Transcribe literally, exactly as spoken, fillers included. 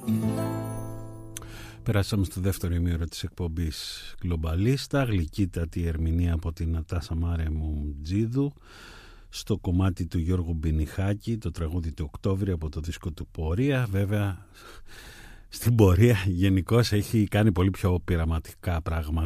Περάσαμε στο δεύτερο ημίωρο της εκπομπής Γκλομπαλίστα, γλυκύτατη ερμηνεία από την Νατάσα Μάρεμου Τζίδου στο κομμάτι του Γιώργου Μπινιχάκη, το τραγούδι του Οκτώβρη από το δίσκο του Πορεία. Βέβαια στην Πορεία γενικώς έχει κάνει πολύ πιο πειραματικά πράγματα.